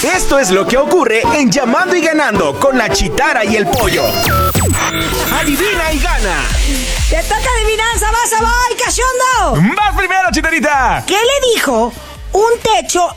Esto es lo que ocurre en Llamando y Ganando con la Chitara y el Pollo. Adivina y gana. ¡Te toca adivinanza! ¡Vas a bailar, cachondo! ¡Más primero, Chitarita! ¿Qué le dijo un techo